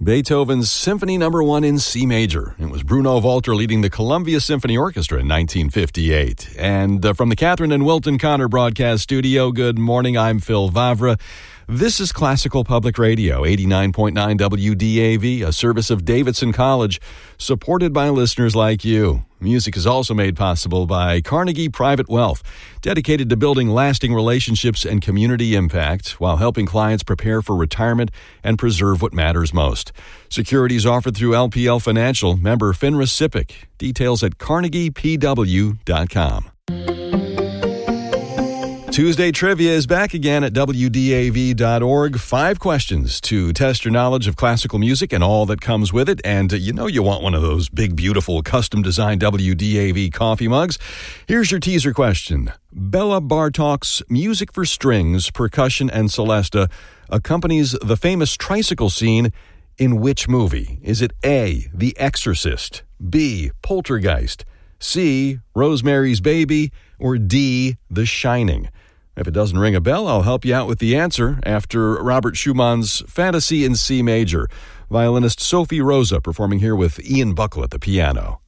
Beethoven's Symphony No. 1 in C major. It was Bruno Walter leading the Columbia Symphony Orchestra in 1958. And from the Catherine and Wilton Connor broadcast studio, good morning, I'm Phil Vavra. This is Classical Public Radio, 89.9 WDAV, a service of Davidson College, supported by listeners like you. Music is also made possible by Carnegie Private Wealth, dedicated to building lasting relationships and community impact while helping clients prepare for retirement and preserve what matters most. Securities offered through LPL Financial, member FINRA SIPC. Details at carnegiepw.com. Tuesday Trivia is back again at WDAV.org. 5 questions to test your knowledge of classical music and all that comes with it. And you know you want one of those big, beautiful, custom-designed WDAV coffee mugs. Here's your teaser question. Bela Bartok's Music for Strings, Percussion, and Celesta accompanies the famous tricycle scene in which movie? Is it A, The Exorcist, B, Poltergeist, C, Rosemary's Baby, or D, The Shining? If it doesn't ring a bell, I'll help you out with the answer after Robert Schumann's Fantasy in C major. Violinist Sophie Rosa performing here with Ian Buckle at the piano.